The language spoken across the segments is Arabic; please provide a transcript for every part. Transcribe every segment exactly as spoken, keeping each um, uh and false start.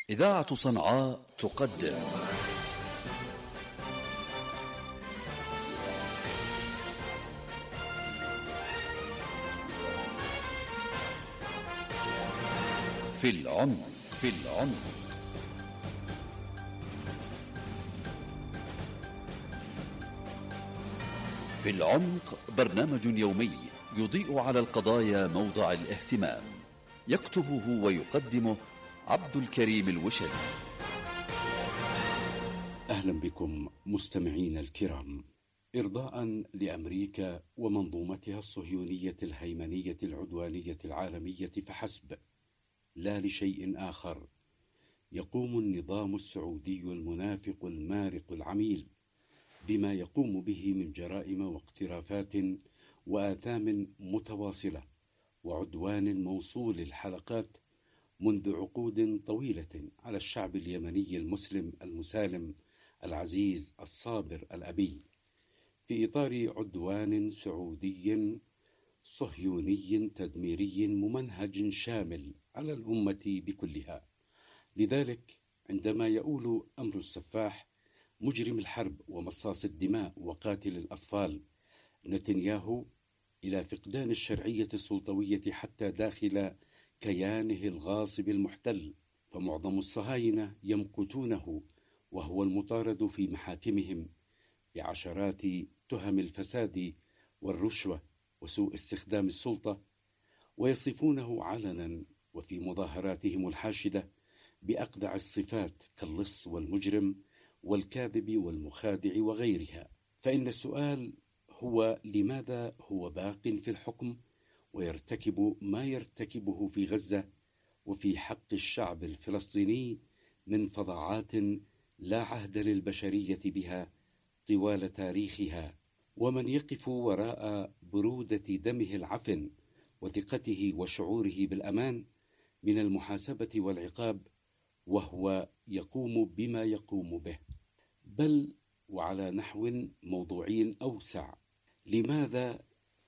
إذاعة صنعاء تقدم في العمق في العمق في العمق برنامج يومي يضيء على القضايا موضع الاهتمام، يكتبه ويقدمه عبد الكريم الوشري. أهلا بكم مستمعين الكرام. إرضاء لأمريكا ومنظومتها الصهيونية الهيمنية العدوانية العالمية فحسب، لا لشيء آخر، يقوم النظام السعودي المنافق المارق العميل بما يقوم به من جرائم واقترافات وآثام متواصلة وعدوان موصول الحلقات منذ عقود طويلة على الشعب اليمني المسلم المسالم العزيز الصابر الأبي، في إطار عدوان سعودي صهيوني تدميري ممنهج شامل على الأمة بكلها. لذلك عندما يؤول أمر السفاح مجرم الحرب ومصاص الدماء وقاتل الأطفال نتنياهو إلى فقدان الشرعية السلطوية حتى داخل كيانه الغاصب المحتل، فمعظم الصهاينة يمقتونه وهو المطارد في محاكمهم بعشرات تهم الفساد والرشوة وسوء استخدام السلطة، ويصفونه علنا وفي مظاهراتهم الحاشدة بأقذع الصفات كاللص والمجرم والكاذب والمخادع وغيرها. فإن السؤال هو لماذا هو باق في الحكم ويرتكب ما يرتكبه في غزة وفي حق الشعب الفلسطيني من فظاعات لا عهد للبشرية بها طوال تاريخها، ومن يقف وراء برودة دمه العفن وثقته وشعوره بالأمان من المحاسبة والعقاب وهو يقوم بما يقوم به. بل وعلى نحو موضوعي أوسع، لماذا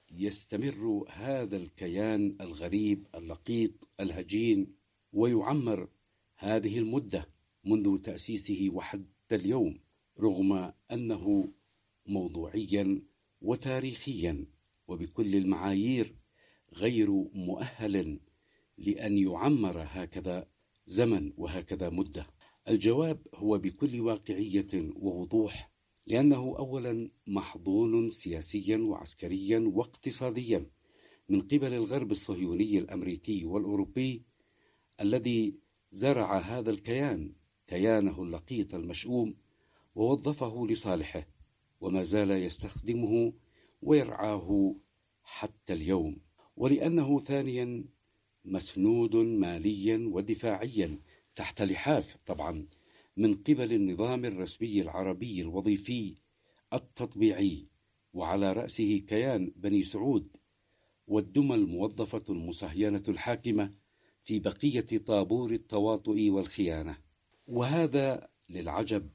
يستمر هذا الكيان الغريب اللقيط الهجين ويعمر هذه المدة منذ تأسيسه وحتى اليوم، رغم أنه موضوعيا وتاريخيا وبكل المعايير غير مؤهل لأن يعمر هكذا زمن وهكذا مدة؟ الجواب هو بكل واقعية ووضوح، لأنه أولا محضون سياسيا وعسكريا واقتصاديا من قبل الغرب الصهيوني الأمريكي والأوروبي الذي زرع هذا الكيان كيانه اللقيط المشؤوم ووظفه لصالحه، وما زال يستخدمه ويرعاه حتى اليوم. ولأنه ثانيا مسنود ماليا ودفاعيا تحت لحاف طبعا من قبل النظام الرسمي العربي الوظيفي التطبيعي، وعلى رأسه كيان بني سعود والدمى الموظفة المصهينة الحاكمة في بقية طابور التواطؤ والخيانة. وهذا للعجب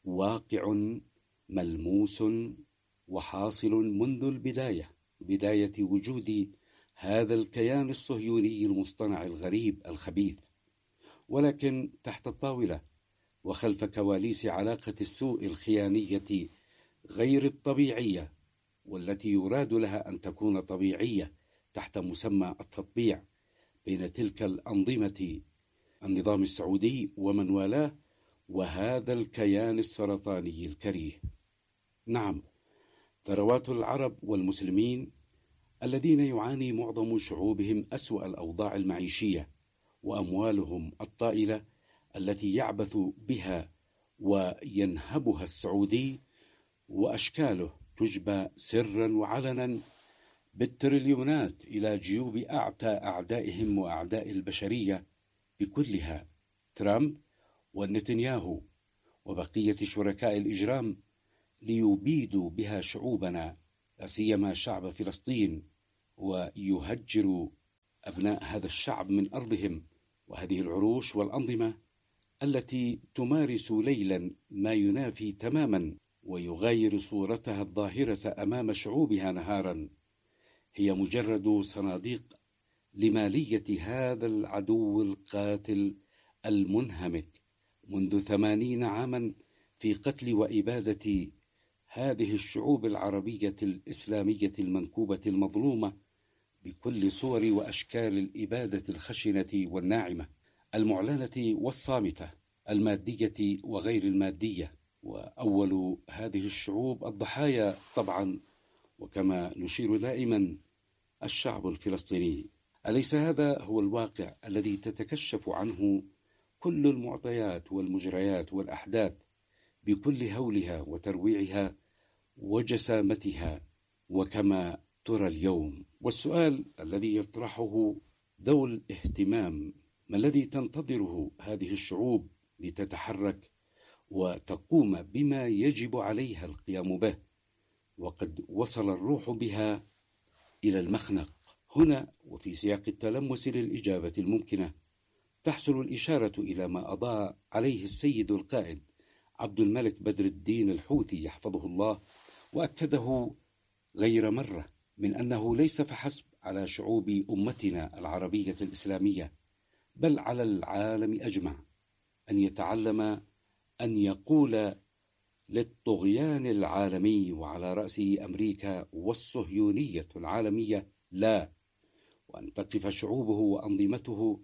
واقع ملموس وحاصل منذ البداية، بداية وجود هذا الكيان الصهيوني المصطنع الغريب الخبيث، ولكن تحت الطاولة وخلف كواليس علاقة السوء الخيانية غير الطبيعية، والتي يراد لها أن تكون طبيعية تحت مسمى التطبيع بين تلك الأنظمة، النظام السعودي ومن والاه، وهذا الكيان السرطاني الكريه. نعم، ثروات العرب والمسلمين الذين يعاني معظم شعوبهم أسوأ الأوضاع المعيشية، وأموالهم الطائلة التي يعبث بها وينهبها السعودي، وأشكاله تجبى سرا وعلنا بالتريليونات إلى جيوب أعتى أعدائهم وأعداء البشرية بكلها، ترامب ونتنياهو وبقية شركاء الإجرام، ليبيدوا بها شعوبنا، لا سيما شعب فلسطين، ويهجروا أبناء هذا الشعب من أرضهم. وهذه العروش والأنظمة التي تمارس ليلا ما ينافي تماما ويغاير صورتها الظاهرة أمام شعوبها نهارا، هي مجرد صناديق لمالية هذا العدو القاتل المنهمك منذ ثمانين عاما في قتل وإبادة هذه الشعوب العربية الإسلامية المنكوبة المظلومة بكل صور وأشكال الإبادة الخشنة والناعمة، المعلنة والصامتة، المادية وغير المادية. وأول هذه الشعوب الضحايا طبعا، وكما نشير دائما، الشعب الفلسطيني. أليس هذا هو الواقع الذي تتكشف عنه كل المعطيات والمجريات والأحداث بكل هولها وترويعها وجسامتها وكما ترى اليوم؟ والسؤال الذي يطرحه ذو الاهتمام: ما الذي تنتظره هذه الشعوب لتتحرك وتقوم بما يجب عليها القيام به، وقد وصل الروح بها إلى المخنق؟ هنا وفي سياق التلمس للإجابة الممكنة تحصل الإشارة إلى ما أضاء عليه السيد القائد عبد الملك بدر الدين الحوثي يحفظه الله، وأكده غير مرة من أنه ليس فحسب على شعوب أمتنا العربية الإسلامية، بل على العالم أجمع أن يتعلم أن يقول للطغيان العالمي وعلى رأسه أمريكا والصهيونية العالمية لا، وأن تقف شعوبه وأنظمته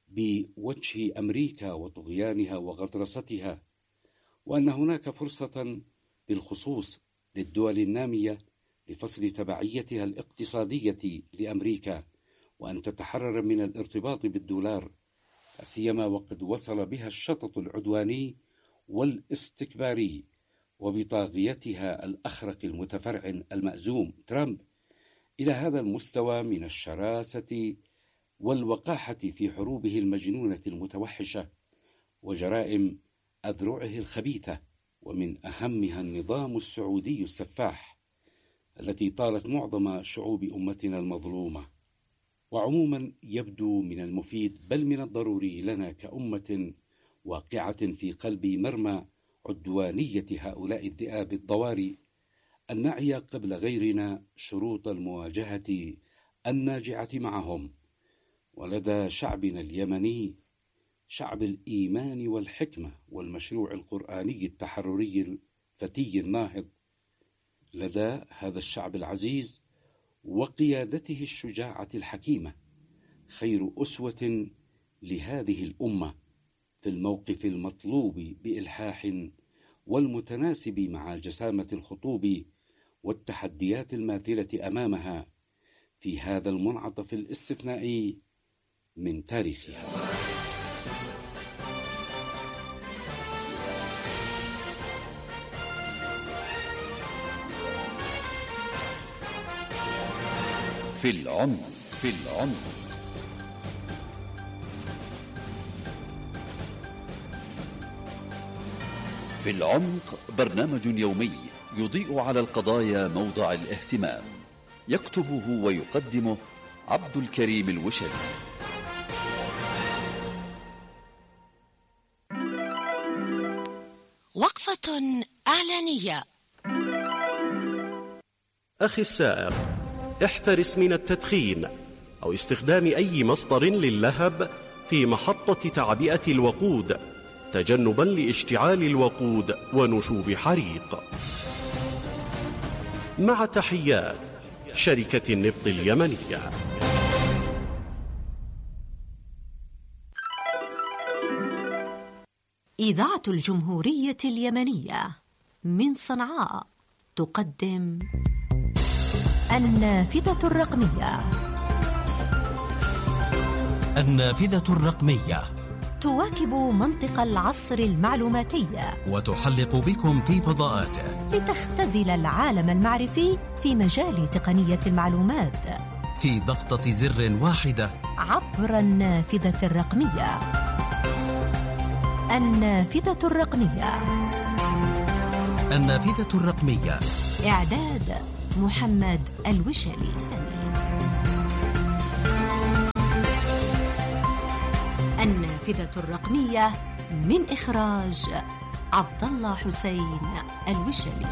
بوجه أمريكا وطغيانها وغطرستها، وأن هناك فرصة بالخصوس للدول النامية لفصل تبعيتها الاقتصادية لأمريكا، وأن تتحرر من الارتباط بالدولار، لا سيما وقد وصل بها الشطط العدواني والاستكباري وبطاغيتها الأخرق المتفرع المأزوم ترامب إلى هذا المستوى من الشراسة والوقاحة في حروبه المجنونة المتوحشة وجرائم أذرعه الخبيثة، ومن أهمها النظام السعودي السفاح التي طالت معظم شعوب أمتنا المظلومة. وعموما يبدو من المفيد بل من الضروري لنا كأمة واقعة في قلب مرمى عدوانية هؤلاء الذئاب الضواري أن نعي قبل غيرنا شروط المواجهة الناجعة معهم. ولدى شعبنا اليمني، شعب الإيمان والحكمة والمشروع القرآني التحرري الفتي الناهض، لدى هذا الشعب العزيز وقيادته الشجاعة الحكيمة خير أسوة لهذه الأمة في الموقف المطلوب بإلحاح والمتناسب مع جسامة الخطوب والتحديات الماثلة أمامها في هذا المنعطف الاستثنائي من تاريخها. في العمق في العمق في العمق برنامج يومي يضيء على القضايا موضع الاهتمام، يكتبه ويقدمه عبد الكريم الوشلي. وقفة إعلانية. أخي السائق، احترس من التدخين أو استخدام أي مصدر للهب في محطة تعبئة الوقود تجنبا لاشتعال الوقود ونشوب حريق. مع تحيات شركة النفط اليمنية. إذاعة الجمهورية اليمنية من صنعاء تقدم النافذة الرقمية. النافذة الرقمية تواكب منطق العصر المعلوماتي وتحلق بكم في فضاءاته لتختزل العالم المعرفي في مجال تقنية المعلومات في ضغطة زر واحدة عبر النافذة الرقمية. النافذة الرقمية. النافذة الرقمية. إعداد محمد الوشلي. النافذة الرقمية من إخراج عبد الله حسين الوشلي.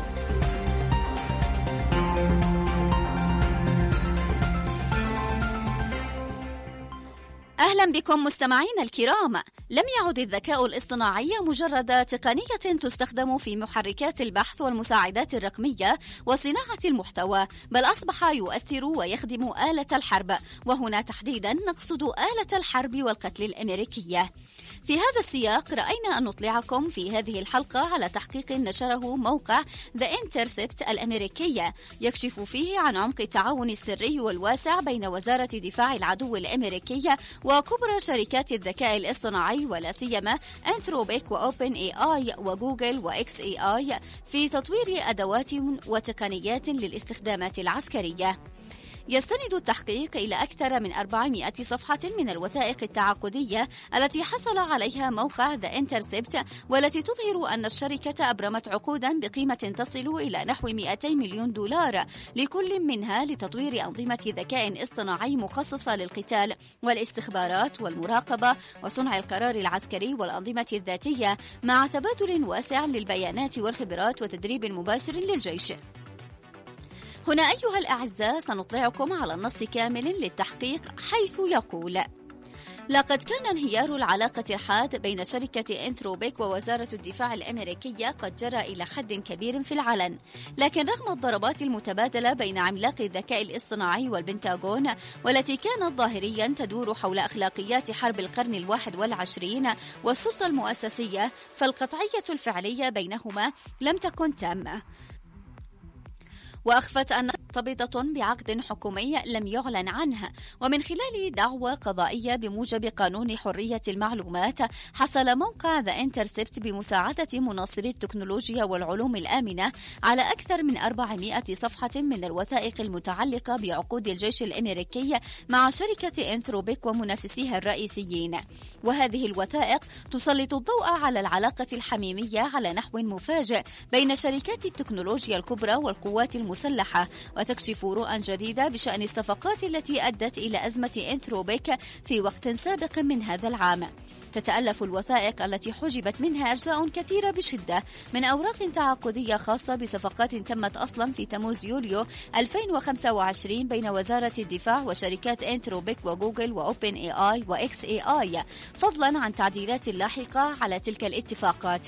أهلا بكم مستمعين الكرام لم يعد الذكاء الاصطناعي مجرد تقنية تستخدم في محركات البحث والمساعدات الرقمية وصناعة المحتوى، بل أصبح يؤثر ويخدم آلة الحرب، وهنا تحديدا نقصد آلة الحرب والقتل الأمريكية. في هذا السياق رأينا أن نطلعكم في هذه الحلقة على تحقيق نشره موقع The Intercept الأمريكي يكشف فيه عن عمق التعاون السري والواسع بين وزارة دفاع العدو الأمريكي وكبرى شركات الذكاء الاصطناعي ولا سيما أنثروبيك وأوبن اي آي وجوجل وإكس اي آي في تطوير أدوات وتقنيات للاستخدامات العسكرية. يستند التحقيق إلى أكثر من أربعمائة صفحة من الوثائق التعاقدية التي حصل عليها موقع The Intercept، والتي تظهر أن الشركة أبرمت عقودا بقيمة تصل إلى نحو مئتي مليون دولار لكل منها لتطوير أنظمة ذكاء اصطناعي مخصصة للقتال والاستخبارات والمراقبة وصنع القرار العسكري والأنظمة الذاتية، مع تبادل واسع للبيانات والخبرات وتدريب مباشر للجيش. هنا أيها الأعزاء سنطلعكم على النص كامل للتحقيق، حيث يقول: لقد كان انهيار العلاقة الحاد بين شركة أنثروبيك ووزارة الدفاع الأمريكية قد جرى إلى حد كبير في العلن، لكن رغم الضربات المتبادلة بين عملاق الذكاء الاصطناعي والبنتاغون، والتي كانت ظاهريا تدور حول أخلاقيات حرب القرن الواحد والعشرين والسلطة المؤسسية، فالقطعية الفعلية بينهما لم تكن تامة، وأخفت أنها مرتبطة بعقد حكومي لم يعلن عنه. ومن خلال دعوى قضائية بموجب قانون حرية المعلومات، حصل موقع The Intercept بمساعدة مناصري التكنولوجيا والعلوم الآمنة على أكثر من أربعمائة صفحة من الوثائق المتعلقة بعقود الجيش الأمريكي مع شركة أنثروبيك ومنافسيها الرئيسيين. وهذه الوثائق تسلط الضوء على العلاقة الحميمية على نحو مفاجئ بين شركات التكنولوجيا الكبرى والقوات المسلحة، وتكشف رؤى جديدة بشأن الصفقات التي أدت إلى أزمة أنثروبيك في وقت سابق من هذا العام. تتألف الوثائق التي حجبت منها أجزاء كثيرة بشدة من أوراق تعاقدية خاصة بصفقات تمت أصلا في تموز يوليو ألفين وخمسة وعشرين بين وزارة الدفاع وشركات أنثروبيك وجوجل وأوبن اي آي وإكس اي آي، فضلا عن تعديلات لاحقة على تلك الاتفاقات.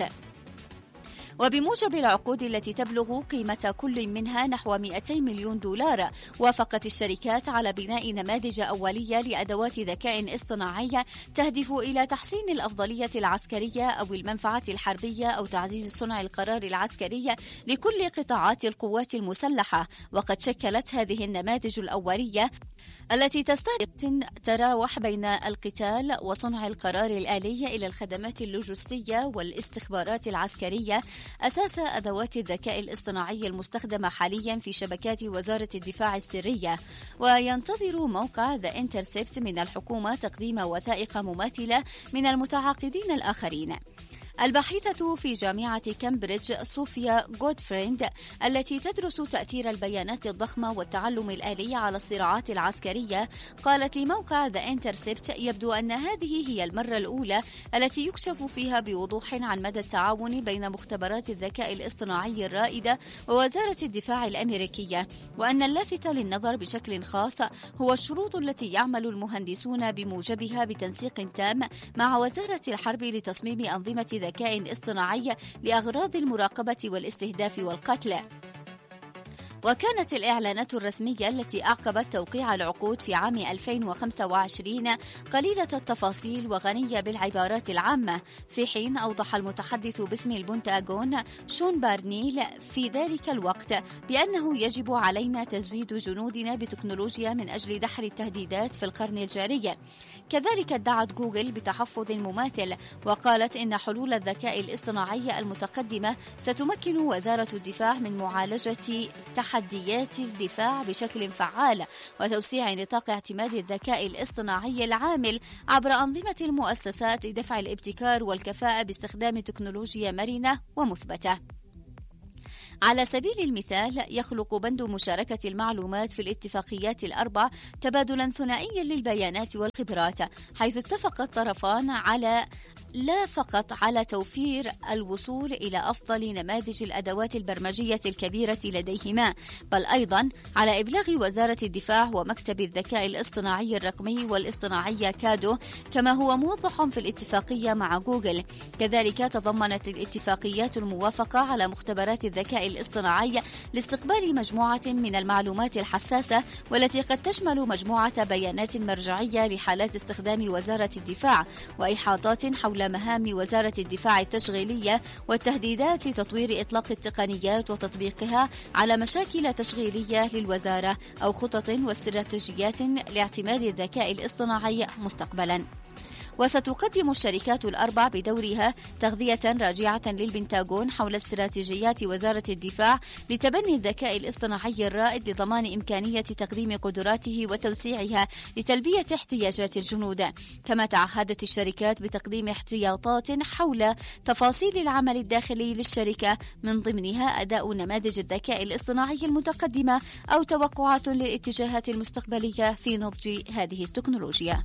وبموجب العقود التي تبلغ قيمة كل منها نحو مئتي مليون دولار، وافقت الشركات على بناء نماذج أولية لأدوات ذكاء اصطناعي تهدف إلى تحسين الأفضلية العسكرية أو المنفعة الحربية أو تعزيز صنع القرار العسكري لكل قطاعات القوات المسلحة. وقد شكلت هذه النماذج الأولية التي تستهدف تراوح بين القتال وصنع القرار الآلي إلى الخدمات اللوجستية والاستخبارات العسكرية أساس أدوات الذكاء الاصطناعي المستخدمة حاليا في شبكات وزارة الدفاع السرية. وينتظر موقع The Intercept من الحكومة تقديم وثائق مماثلة من المتعاقدين الآخرين. الباحثة في جامعة كامبريدج صوفيا جودفريند، التي تدرس تأثير البيانات الضخمة والتعلم الآلي على الصراعات العسكرية، قالت لموقع The Intercept: يبدو أن هذه هي المرة الأولى التي يكشف فيها بوضوح عن مدى التعاون بين مختبرات الذكاء الاصطناعي الرائدة ووزارة الدفاع الأمريكية، وأن اللافت للنظر بشكل خاص هو الشروط التي يعمل المهندسون بموجبها بتنسيق تام مع وزارة الحرب لتصميم أنظمة ذكاء اصطناعي لأغراض المراقبة والاستهداف والقتل. وكانت الإعلانات الرسمية التي أعقبت توقيع العقود في عام ألفين وخمسة وعشرين قليلة التفاصيل وغنية بالعبارات العامة، في حين أوضح المتحدث باسم البنتاغون شون بارنيل في ذلك الوقت بأنه يجب علينا تزويد جنودنا بتكنولوجيا من أجل دحر التهديدات في القرن الجاري. كذلك ادعت جوجل بتحفظ مماثل، وقالت إن حلول الذكاء الاصطناعي المتقدمة ستمكن وزارة الدفاع من معالجة تحديات الدفاع بشكل فعال وتوسيع نطاق اعتماد الذكاء الاصطناعي العامل عبر أنظمة المؤسسات لدفع الابتكار والكفاءة باستخدام تكنولوجيا مرنة ومثبتة. على سبيل المثال، يخلق بند مشاركة المعلومات في الاتفاقيات الأربع تبادلا ثنائيا للبيانات والخبرات، حيث اتفق الطرفان على لا فقط على توفير الوصول إلى أفضل نماذج الأدوات البرمجية الكبيرة لديهما، بل أيضا على إبلاغ وزارة الدفاع ومكتب الذكاء الاصطناعي الرقمي والاصطناعية كادو، كما هو موضح في الاتفاقية مع جوجل. كذلك تضمنت الاتفاقيات الموافقة على مختبرات الذكاء الاصطناعي لاستقبال مجموعة من المعلومات الحساسة، والتي قد تشمل مجموعة بيانات مرجعية لحالات استخدام وزارة الدفاع، وإحاطات حول مهام وزارة الدفاع التشغيلية، والتهديدات لتطوير إطلاق التقنيات وتطبيقها على مشاكل تشغيلية للوزارة أو خطط واستراتيجيات لاعتماد الذكاء الاصطناعي مستقبلا. وستقدم الشركات الأربع بدورها تغذية راجعة للبنتاغون حول استراتيجيات وزارة الدفاع لتبني الذكاء الاصطناعي الرائد لضمان إمكانية تقديم قدراته وتوسيعها لتلبية احتياجات الجنود. كما تعهدت الشركات بتقديم احتياطات حول تفاصيل العمل الداخلي للشركة، من ضمنها أداء نماذج الذكاء الاصطناعي المتقدمة أو توقعات للاتجاهات المستقبلية في نضج هذه التكنولوجيا.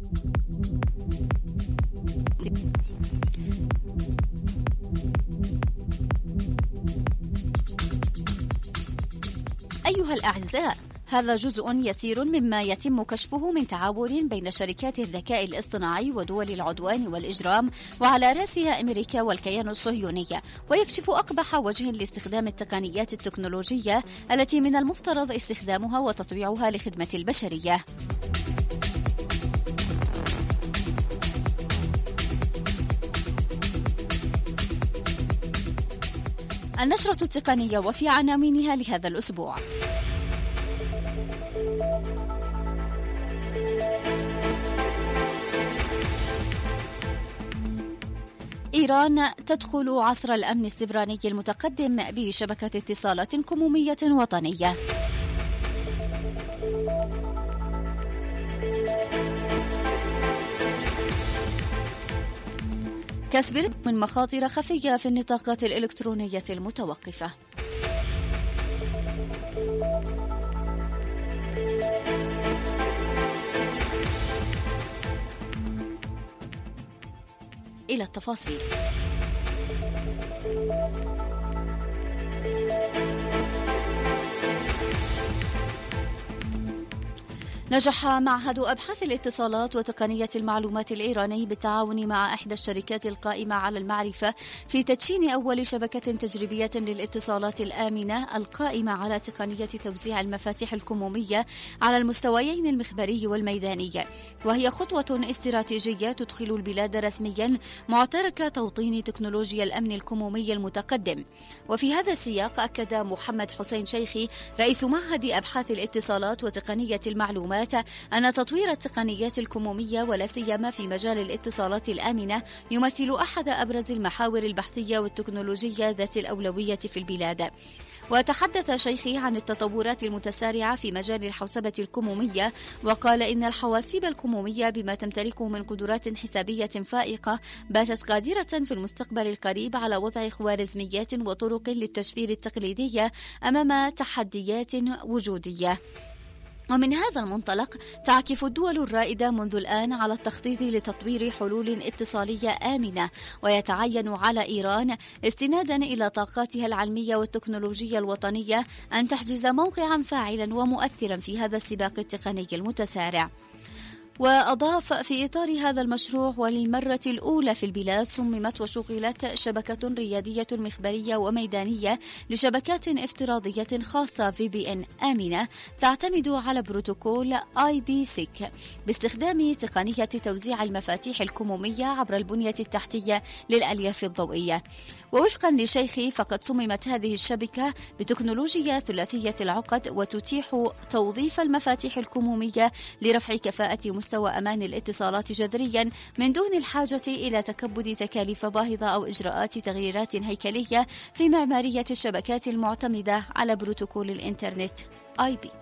أيها الأعزاء، هذا جزء يسير مما يتم كشفه من تعاون بين شركات الذكاء الاصطناعي ودول العدوان والإجرام، وعلى رأسها أمريكا والكيان الصهيوني، ويكشف أقبح وجه لاستخدام التقنيات التكنولوجية التي من المفترض استخدامها وتطويعها لخدمة البشرية. النشرة التقنية وفي عناوينها لهذا الأسبوع: إيران تدخل عصر الأمن السيبراني المتقدم بشبكة اتصالات كمومية وطنية. كسب من مخاطر خفية في النطاقات الإلكترونية المتوقفة. إلى التفاصيل. نجح معهد أبحاث الاتصالات وتقنية المعلومات الإيراني بالتعاون مع إحدى الشركات القائمة على المعرفة في تدشين أول شبكة تجريبية للاتصالات الآمنة القائمة على تقنية توزيع المفاتيح الكمومية على المستويين المخبري والميداني، وهي خطوة استراتيجية تدخل البلاد رسميا معترك توطين تكنولوجيا الأمن الكمومي المتقدم. وفي هذا السياق أكد محمد حسين شيخي رئيس معهد أبحاث الاتصالات وتقنية المعلومات أن تطوير التقنيات الكمومية ولا سيما في مجال الاتصالات الآمنة يمثل أحد أبرز المحاور البحثية والتكنولوجية ذات الأولوية في البلاد. وتحدث شيخي عن التطورات المتسارعة في مجال الحوسبة الكمومية، وقال إن الحواسيب الكمومية بما تمتلكه من قدرات حسابية فائقة باتت قادرة في المستقبل القريب على وضع خوارزميات وطرق للتشفير التقليدية أمام تحديات وجودية. ومن هذا المنطلق تعكف الدول الرائدة منذ الآن على التخطيط لتطوير حلول اتصالية آمنة، ويتعين على إيران استنادا إلى طاقاتها العلمية والتكنولوجية الوطنية أن تحجز موقعا فاعلا ومؤثرا في هذا السباق التقني المتسارع. وأضاف في إطار هذا المشروع وللمرة الأولى في البلاد صممت وشغلت شبكة ريادية مخبرية وميدانية لشبكات افتراضية خاصة في بي إن آمنة تعتمد على بروتوكول آي بي سيك باستخدام تقنية توزيع المفاتيح الكمومية عبر البنية التحتية للألياف الضوئية. ووفقا لشيخي فقد صممت هذه الشبكة بتكنولوجيا ثلاثية العقد وتتيح توظيف المفاتيح الكمومية لرفع كفاءة مستوى أمان الاتصالات جذريا من دون الحاجة إلى تكبد تكاليف باهظة أو إجراءات تغييرات هيكلية في معمارية الشبكات المعتمدة على بروتوكول الإنترنت آي بي.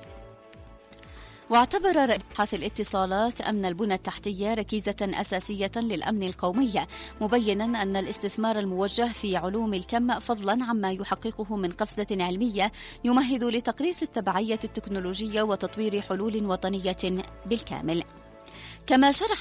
واعتبر رئيس أبحاث الاتصالات أمن البنى التحتية ركيزة أساسية للأمن القومي، مبينا أن الاستثمار الموجه في علوم الكم فضلا عما يحققه من قفزة علمية يمهد لتقليص التبعية التكنولوجية وتطوير حلول وطنية بالكامل. كما شرح